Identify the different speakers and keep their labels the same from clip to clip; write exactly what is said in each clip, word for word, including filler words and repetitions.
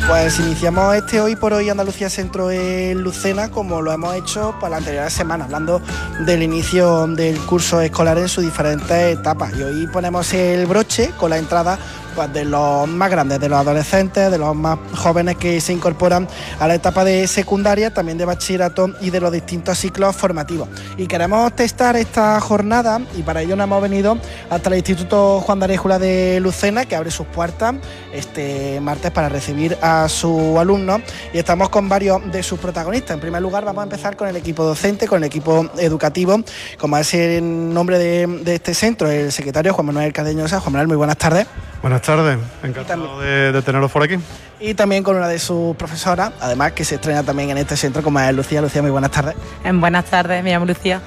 Speaker 1: Pues iniciamos este Hoy por Hoy Andalucía Centro en Lucena, como lo hemos hecho para la anterior semana, hablando del inicio del curso escolar en sus diferentes etapas. Y hoy ponemos el broche con la entrada pues, de los más grandes, de los adolescentes, de los más jóvenes que se incorporan a la etapa de secundaria, también de bachillerato y de los distintos ciclos formativos. Y queremos testar esta jornada y para ello nos hemos venido hasta el Instituto Juan de Aréjula de Lucena, que abre sus puertas este martes para recibir a sus alumnos, y estamos con varios de sus protagonistas. En primer lugar vamos a empezar con el equipo docente, con el equipo educativo, como es el nombre de, de este centro, el secretario Juan Manuel Cardeñosa. Juan Manuel, muy buenas tardes.
Speaker 2: Buenas tardes, encantado de, de teneros por aquí.
Speaker 1: Y también con una de sus profesoras, además que se estrena también en este centro, como es Lucía. Lucía, muy buenas tardes.
Speaker 3: En buenas tardes, me llamo Lucía.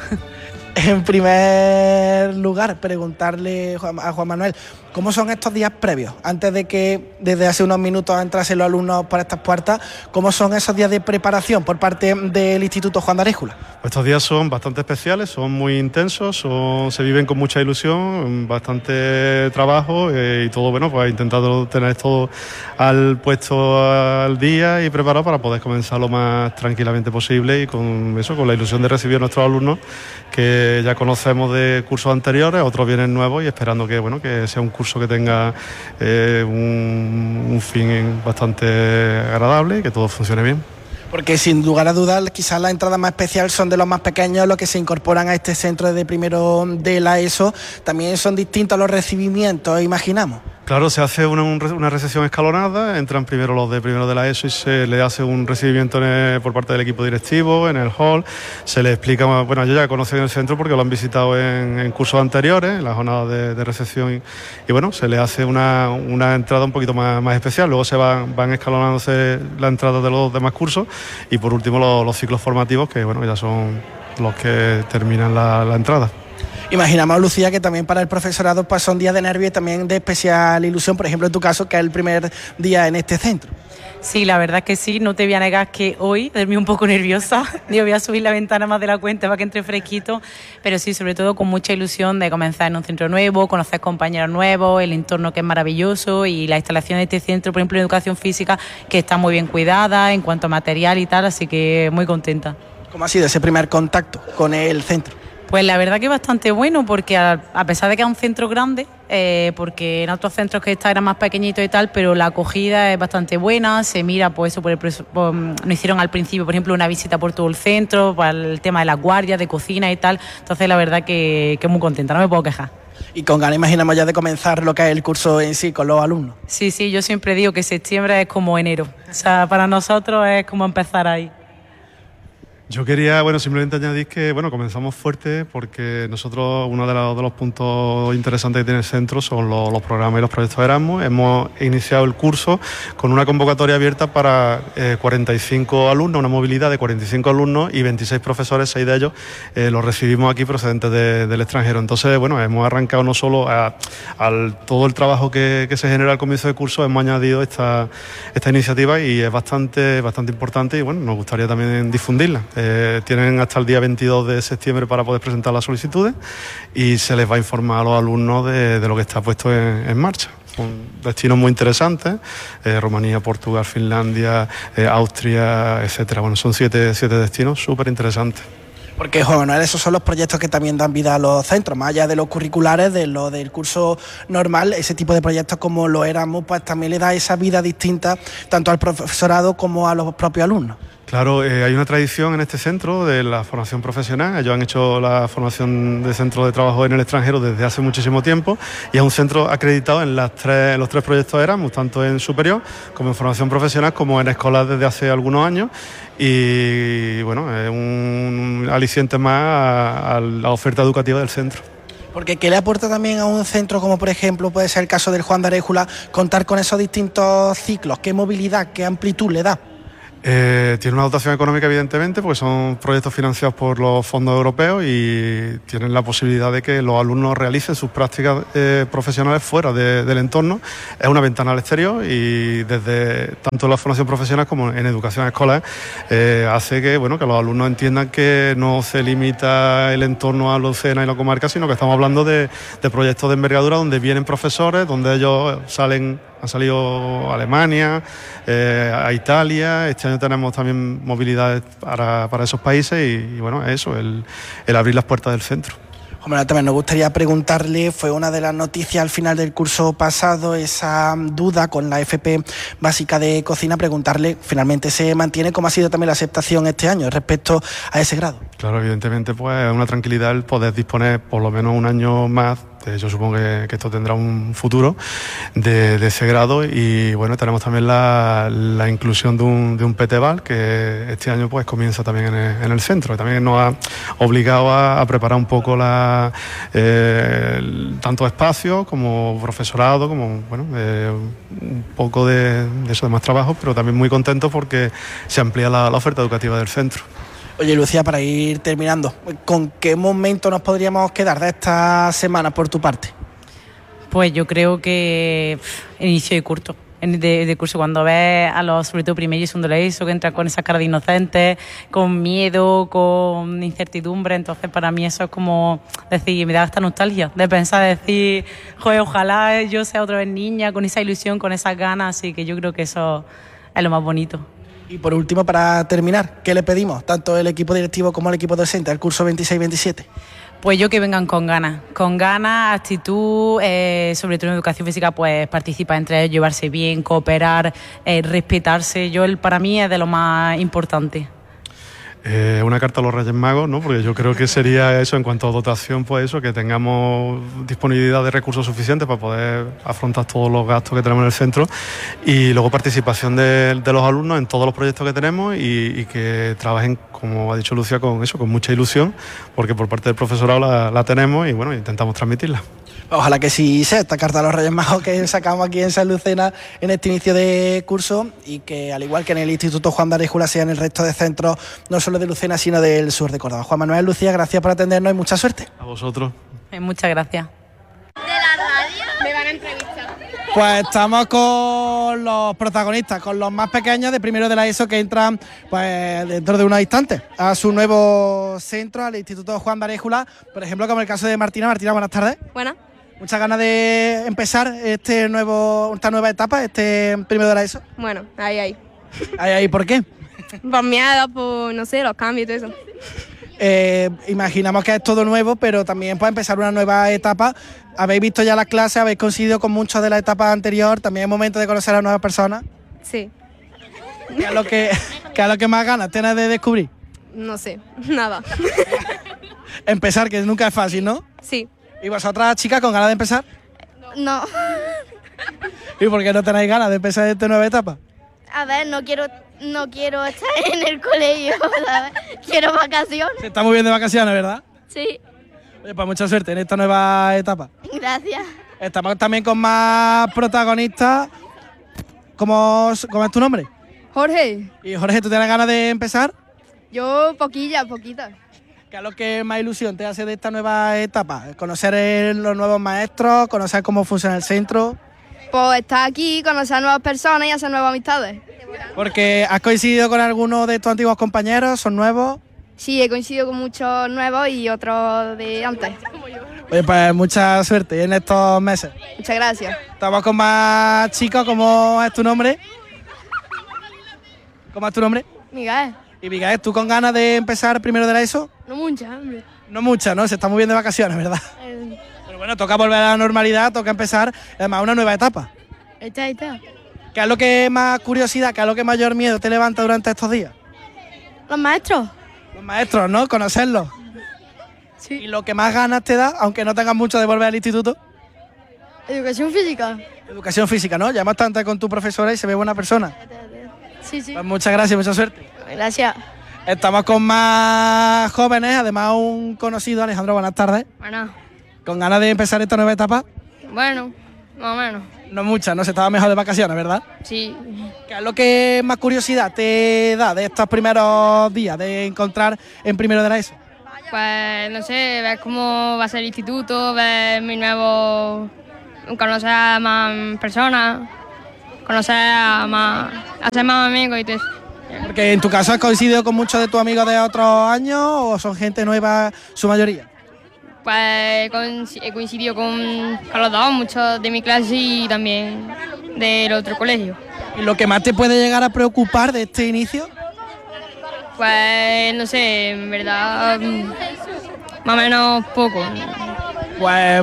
Speaker 1: En primer lugar, preguntarle a Juan Manuel, ¿cómo son estos días previos? Antes de que desde hace unos minutos entrasen los alumnos por estas puertas, ¿cómo son esos días de preparación por parte del Instituto Juan de Aréjula?
Speaker 2: Pues estos días son bastante especiales, son muy intensos, son, se viven con mucha ilusión, bastante trabajo eh, y todo, bueno, pues intentado tener todo al puesto al día y preparado para poder comenzar lo más tranquilamente posible y con eso, con la ilusión de recibir a nuestros alumnos que ya conocemos de cursos anteriores, otros vienen nuevos y esperando que, bueno, que sea un curso que tenga eh, un, un fin bastante agradable y que todo funcione bien.
Speaker 1: Porque sin lugar a dudas quizás las entradas más especiales son de los más pequeños, los que se incorporan a este centro de primero de la ESO. También son distintos los recibimientos, imaginamos.
Speaker 2: Claro, se hace una, una recepción escalonada, entran primero los de primero de la ESO y se le hace un recibimiento en el, por parte del equipo directivo en el hall, se les explica, bueno, yo ya conocí el centro porque lo han visitado en, en cursos anteriores, en la jornada de, de recepción y, y bueno, se le hace una, una entrada un poquito más, más especial, luego se van, van escalonándose la entrada de los demás cursos y por último los, los ciclos formativos que bueno, ya son los que terminan la, la entrada.
Speaker 1: Imaginamos, Lucía, que también para el profesorado pues, son días de nervios y también de especial ilusión, por ejemplo en tu caso, que es el primer día en este centro.
Speaker 3: Sí, la verdad es que sí, no te voy a negar que hoy dormí un poco nerviosa, digo, voy a subir la ventana más de la cuenta para que entre fresquito, pero sí, sobre todo con mucha ilusión de comenzar en un centro nuevo, conocer compañeros nuevos, el entorno que es maravilloso y la instalación de este centro, por ejemplo en educación física, que está muy bien cuidada en cuanto a material y tal, así que muy contenta.
Speaker 1: ¿Cómo ha sido ese primer contacto con el centro?
Speaker 3: Pues la verdad que es bastante bueno porque a, a pesar de que es un centro grande, eh, porque en otros centros que está era más pequeñito y tal, pero la acogida es bastante buena, se mira pues eso por el por, nos hicieron al principio, por ejemplo, una visita por todo el centro, para el tema de las guardias, de cocina y tal, entonces la verdad que, que muy contenta, no me puedo quejar.
Speaker 1: Y con ganas imaginamos ya de comenzar lo que es el curso en sí con los alumnos.
Speaker 3: Sí, sí, yo siempre digo que septiembre es como enero, o sea, para nosotros es como empezar ahí.
Speaker 2: Yo quería, bueno, simplemente añadir que, bueno, comenzamos fuerte porque nosotros, uno de los, de los puntos interesantes que tiene el centro son los, los programas y los proyectos de Erasmus. Hemos iniciado el curso con una convocatoria abierta para eh, cuarenta y cinco alumnos, una movilidad de cuarenta y cinco alumnos y veintiséis profesores, seis de ellos eh, los recibimos aquí procedentes de, del extranjero. Entonces, bueno, hemos arrancado no solo a, al todo el trabajo que, que se genera al comienzo del curso, hemos añadido esta, esta iniciativa y es bastante, bastante importante y, bueno, nos gustaría también difundirla. Eh, tienen hasta el día veintidós de septiembre para poder presentar las solicitudes y se les va a informar a los alumnos de, de lo que está puesto en, en marcha. Son destinos muy interesantes, eh, Rumanía, Portugal, Finlandia, eh, Austria, etcétera. Bueno, son siete, siete destinos súper interesantes.
Speaker 1: Porque, Juan Manuel, esos son los proyectos que también dan vida a los centros, más allá de los curriculares, de lo del curso normal, ese tipo de proyectos como los Erasmus, pues también le da esa vida distinta tanto al profesorado como a los propios alumnos.
Speaker 2: Claro, eh, hay una tradición en este centro de la formación profesional. Ellos han hecho la formación de centro de trabajo en el extranjero desde hace muchísimo tiempo y es un centro acreditado en, las tres, en los tres proyectos de Erasmus, tanto en superior como en formación profesional como en escolar desde hace algunos años y bueno, es un aliciente más a, a la oferta educativa del centro.
Speaker 1: Porque ¿qué le aporta también a un centro como por ejemplo puede ser el caso del Juan de Aréjula contar con esos distintos ciclos? ¿Qué movilidad, qué amplitud le da?
Speaker 2: Eh, tiene una dotación económica, evidentemente, porque son proyectos financiados por los fondos europeos y tienen la posibilidad de que los alumnos realicen sus prácticas eh, profesionales fuera de, del entorno. Es una ventana al exterior y desde tanto en la formación profesional como en educación escolar eh, hace que, bueno, que los alumnos entiendan que no se limita el entorno a Lucena y la comarca, sino que estamos hablando de, de proyectos de envergadura donde vienen profesores, donde ellos salen Han salido a Alemania, eh, a Italia. Este año tenemos también movilidad para, para esos países y, y bueno, eso, el, el abrir las puertas del centro.
Speaker 1: Hombre, también nos gustaría preguntarle, fue una de las noticias al final del curso pasado, esa duda con la F P básica de cocina, preguntarle, finalmente se mantiene, ¿cómo ha sido también la aceptación este año respecto a ese grado?
Speaker 2: Claro, evidentemente, pues es una tranquilidad el poder disponer por lo menos un año más. Yo supongo que, que esto tendrá un futuro de, de ese grado y bueno, tenemos también la, la inclusión de un, de un P T V A L que este año pues comienza también en el, en el centro, que también nos ha obligado a, a preparar un poco la, eh, el, tanto espacio como profesorado, como bueno, eh, un poco de, de eso, de más trabajo, pero también muy contentos porque se amplía la, la oferta educativa del centro.
Speaker 1: Oye, Lucía, para ir terminando, ¿con qué momento nos podríamos quedar de esta semana por tu parte?
Speaker 3: Pues yo creo que pff, inicio de curso, de, de curso cuando ves a los, sobre todo primero y segundo de la ESO, que entran con esas caras de inocentes, con miedo, con incertidumbre, entonces para mí eso es como decir, me da esta nostalgia de pensar, decir, joder, ojalá yo sea otra vez niña, con esa ilusión, con esas ganas, así que yo creo que eso es lo más bonito.
Speaker 1: Y por último, para terminar, ¿qué le pedimos, tanto el equipo directivo como el equipo docente, al curso veintiséis veintisiete?
Speaker 3: Pues yo que vengan con ganas, con ganas, actitud, eh, sobre todo en educación física, pues participar entre ellos, llevarse bien, cooperar, eh, respetarse. Yo, el, para mí es de lo más importante.
Speaker 2: Eh, una carta a los Reyes Magos, ¿no? Porque yo creo que sería eso en cuanto a dotación, pues eso, que tengamos disponibilidad de recursos suficientes para poder afrontar todos los gastos que tenemos en el centro y luego participación de, de los alumnos en todos los proyectos que tenemos y, y que trabajen, como ha dicho Lucía, con eso, con mucha ilusión, porque por parte del profesorado la, la tenemos y bueno, intentamos transmitirla.
Speaker 1: Ojalá que sí sea esta carta a los Reyes Magos que sacamos aquí en San Lucena en este inicio de curso y que, al igual que en el Instituto Juan de Aréjula, sea en el resto de centros, no solo de Lucena, sino del sur de Córdoba. Juan Manuel, Lucía, gracias por atendernos y mucha suerte.
Speaker 2: A vosotros.
Speaker 3: Eh, muchas gracias.
Speaker 4: ¿De la radio? Me van a entrevistar.
Speaker 1: Pues estamos con los protagonistas, con los más pequeños de primero de la ESO que entran pues dentro de unos instantes a su nuevo centro, al Instituto Juan de Aréjula, por ejemplo, como el caso de Martina. Martina, buenas tardes.
Speaker 4: Buenas.
Speaker 1: Muchas ganas de empezar este nuevo, esta nueva etapa, este primero de la ESO.
Speaker 4: Bueno, ahí, ahí.
Speaker 1: Ahí, ahí, ¿por qué?
Speaker 4: Por miedo, por, no sé, los cambios y todo eso.
Speaker 1: Eh, imaginamos que es todo nuevo, pero también puede empezar una nueva etapa. Habéis visto ya las clases, habéis coincidido con muchas de las etapas anteriores, también es momento de conocer a nuevas personas.
Speaker 4: Sí.
Speaker 1: ¿Qué es lo que, qué es lo que más ganas tienes de descubrir?
Speaker 4: No sé, nada.
Speaker 1: Empezar, que nunca es fácil, ¿no?
Speaker 4: Sí.
Speaker 1: ¿Y vosotras, chicas, con ganas de empezar?
Speaker 5: No.
Speaker 1: ¿Y por qué no tenéis ganas de empezar esta nueva etapa?
Speaker 5: A ver, no quiero, no quiero estar en el colegio, ¿sabes? Quiero vacaciones.
Speaker 1: Se está muy bien de vacaciones, ¿verdad?
Speaker 5: Sí.
Speaker 1: Oye, pues mucha suerte en esta nueva etapa.
Speaker 5: Gracias.
Speaker 1: Estamos también con más protagonistas. ¿Cómo, cómo es tu nombre?
Speaker 6: Jorge,
Speaker 1: Y Jorge, ¿tú tienes ganas de empezar?
Speaker 6: yo poquilla, poquita.
Speaker 1: ¿Qué es lo que más ilusión te hace de esta nueva etapa? Conocer el- los nuevos maestros, conocer cómo funciona el centro.
Speaker 6: Pues estar aquí, conocer a nuevas personas y hacer nuevas amistades.
Speaker 1: Porque has coincidido con algunos de tus antiguos compañeros, son nuevos.
Speaker 6: Sí, he coincidido con muchos nuevos y otros de antes.
Speaker 1: Oye, pues mucha suerte en estos meses.
Speaker 6: Muchas gracias.
Speaker 1: Estamos con más chicos. ¿Cómo es tu nombre? ¿Cómo es tu nombre?
Speaker 6: Miguel,
Speaker 1: Y Miguel, ¿tú con ganas de empezar primero de la ESO?
Speaker 6: no muchas, hombre.
Speaker 1: No muchas, ¿no? Se está muy bien de vacaciones, ¿verdad?
Speaker 6: Eh,
Speaker 1: Pero bueno, toca volver a la normalidad, toca empezar, además, una nueva etapa.
Speaker 6: está, está.
Speaker 1: ¿Qué es lo que más curiosidad, qué es lo que mayor miedo te levanta durante estos días?
Speaker 6: ¿Los maestros?
Speaker 1: Los maestros, ¿no? Conocerlos.
Speaker 6: Sí.
Speaker 1: Y lo que más ganas te da, aunque no tengas mucho de volver al instituto,
Speaker 6: ¿Educación física?
Speaker 1: educación física, ¿no? Llamas bastante con tu profesora y se ve buena persona.
Speaker 6: Sí, sí.
Speaker 1: Pues muchas gracias, mucha suerte.
Speaker 6: Gracias.
Speaker 1: Estamos con más jóvenes, además un conocido, Alejandro, buenas tardes.
Speaker 6: Bueno,
Speaker 1: ¿Con ganas de empezar esta nueva etapa?
Speaker 6: bueno, más o menos.
Speaker 1: No muchas, ¿no? Se estaba mejor de vacaciones, ¿verdad?
Speaker 6: Sí.
Speaker 1: ¿Qué es lo que más curiosidad te da de estos primeros días de encontrar en primero de la ESO?
Speaker 7: Pues no sé, ver cómo va a ser el instituto, ver mi nuevo, conocer a más personas, conocer a más, hacer más amigos y todo eso.
Speaker 1: Porque en tu caso has coincidido con muchos de tus amigos de otros años o son gente nueva su mayoría.
Speaker 7: Pues coinc- he coincidido con, con los dos, muchos de mi clase y también del otro colegio.
Speaker 1: ¿Y lo que más te puede llegar a preocupar de este inicio?
Speaker 7: Pues no sé, en verdad, más o menos poco.
Speaker 1: Pues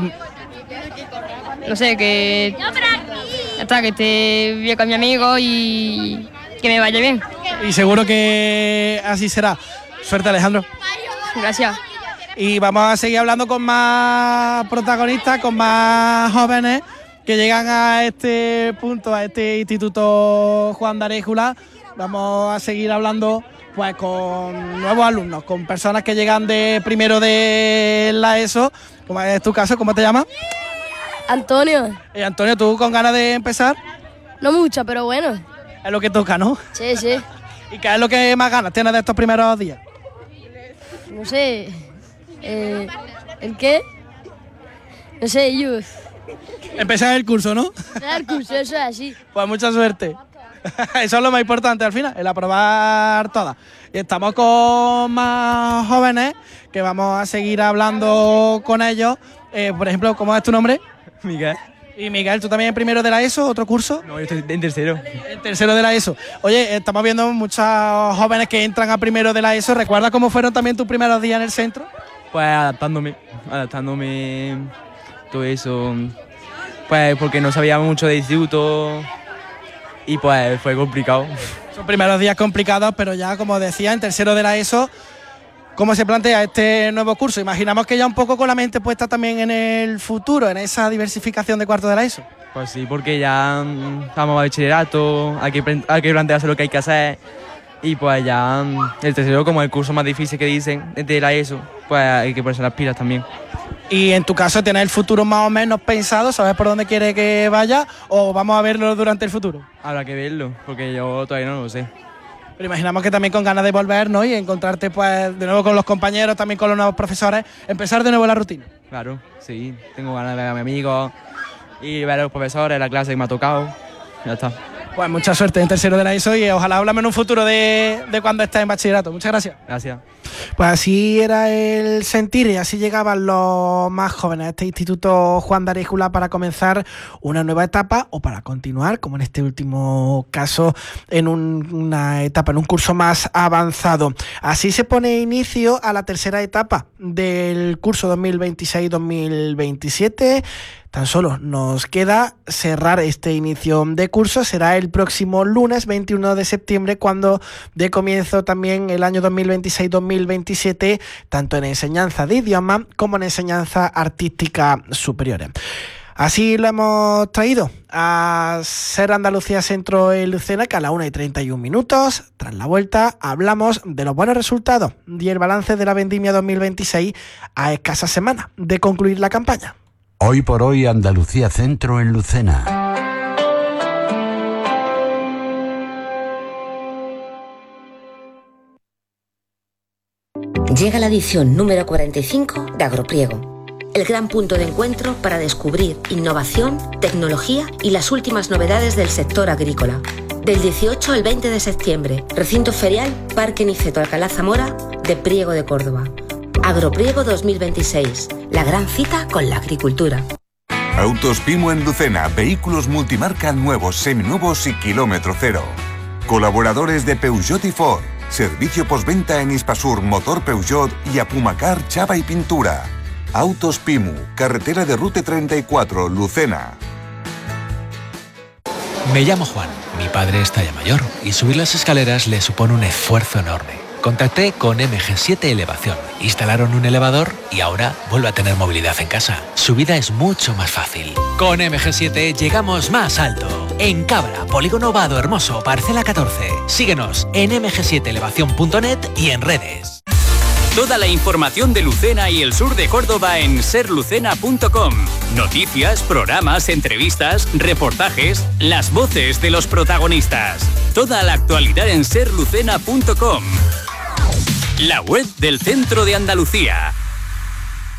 Speaker 7: No sé, que ya está, que esté bien con mi amigo y que me vaya bien.
Speaker 1: y seguro que así será. Suerte, Alejandro.
Speaker 7: Gracias.
Speaker 1: Y vamos a seguir hablando con más protagonistas, con más jóvenes que llegan a este punto, a este Instituto Juan de Aréjula. Vamos a seguir hablando pues con nuevos alumnos, con personas que llegan de primero de la ESO, como es tu caso. ¿Cómo te llamas?
Speaker 6: Antonio,
Speaker 1: Eh, Antonio, ¿tú con ganas de empezar?
Speaker 6: no mucho, pero bueno.
Speaker 1: Es lo que toca, ¿no?
Speaker 6: Sí, sí.
Speaker 1: ¿Y qué es lo que más ganas tienes de estos primeros días?
Speaker 6: No sé. Eh, ¿El qué? No sé, yo.
Speaker 1: Empezar el curso, ¿no?
Speaker 6: El curso, eso es así.
Speaker 1: Pues mucha suerte. Eso es lo más importante al final, el aprobar todas. Y estamos con más jóvenes que vamos a seguir hablando con ellos. Eh, por ejemplo, ¿cómo es tu nombre?
Speaker 8: Miguel.
Speaker 1: Y Miguel, ¿tú también en primero de la ESO, otro curso?
Speaker 8: No, yo estoy en tercero.
Speaker 1: En tercero de la ESO. Oye, estamos viendo muchos jóvenes que entran a primero de la ESO. ¿Recuerdas cómo fueron también tus primeros días en el centro?
Speaker 8: Pues adaptándome, adaptándome, todo eso. Pues porque no sabía mucho de instituto y pues fue complicado.
Speaker 1: Son primeros días complicados, pero ya, como decía, en tercero de la ESO, ¿cómo se plantea este nuevo curso? Imaginamos que ya un poco con la mente puesta también en el futuro, en esa diversificación de cuarto de la ESO.
Speaker 8: Pues sí, porque ya mm, vamos a bachillerato, hay que, pre- hay que plantearse lo que hay que hacer. Y pues ya mm, el tercero, como el curso más difícil que dicen de la ESO, pues hay que ponerse las pilas también.
Speaker 1: Y en tu caso, ¿tienes el futuro más o menos pensado? ¿Sabes por dónde quieres que vaya? ¿O vamos a verlo durante el futuro?
Speaker 8: Habrá que verlo, porque yo todavía no lo sé.
Speaker 1: Pero imaginamos que también con ganas de volver, ¿no? Y encontrarte pues de nuevo con los compañeros, también con los nuevos profesores, empezar de nuevo la rutina.
Speaker 8: Claro, sí, tengo ganas de ver a mis amigos y ver a los profesores, la clase que me ha tocado. Ya está.
Speaker 1: Pues mucha suerte en tercero de la ESO y ojalá hablamos en un futuro de, de cuando estés en bachillerato. Muchas gracias.
Speaker 8: Gracias.
Speaker 1: Pues así era el sentir y así llegaban los más jóvenes a este Instituto Juan de Aréjula para comenzar una nueva etapa o para continuar, como en este último caso, en un, una etapa, en un curso más avanzado. Así se pone inicio a la tercera etapa del curso dos mil veintiséis dos mil veintisiete. Tan solo nos queda cerrar este inicio de curso. Será el próximo lunes veintiuno de septiembre cuando dé comienzo también el año dos mil veintiséis dos mil veintisiete, tanto en enseñanza de idioma como en enseñanza artística superiores. Así lo hemos traído a Ser Andalucía Centro en Lucena, que a las una y treinta y un minutos, tras la vuelta, hablamos de los buenos resultados y el balance de la vendimia dos mil veintiséis a escasas semanas de concluir la campaña.
Speaker 9: Hoy por hoy Andalucía Centro en Lucena.
Speaker 10: Llega la edición número cuarenta y cinco de Agropriego, el gran punto de encuentro para descubrir innovación, tecnología y las últimas novedades del sector agrícola. Del dieciocho al veinte de septiembre, recinto ferial Parque Niceto Alcalá Zamora de Priego de Córdoba. Agropriego dos mil veintiséis, la gran cita con la agricultura.
Speaker 11: Autos Pimo en Lucena, vehículos multimarca nuevos, seminuevos y kilómetro cero. Colaboradores de Peugeot y Ford, servicio postventa en Hispasur, Motor Peugeot y Apumacar Chapa y Pintura. Autos Pimu, carretera de Rute treinta y cuatro, Lucena.
Speaker 12: Me llamo Juan, mi padre está ya mayor y subir las escaleras le supone un esfuerzo enorme. Contacté con M G siete Elevación, instalaron un elevador y ahora vuelve a tener movilidad en casa. Su vida es mucho más fácil. Con M G siete llegamos más alto. En Cabra, Polígono Vado Hermoso, Parcela catorce. Síguenos en eme ge siete elevación punto net y en redes.
Speaker 13: Toda la información de Lucena y el sur de Córdoba en ser lucena punto com. Noticias, programas, entrevistas, reportajes, las voces de los protagonistas. Toda la actualidad en ser lucena punto com. La web del Centro de Andalucía.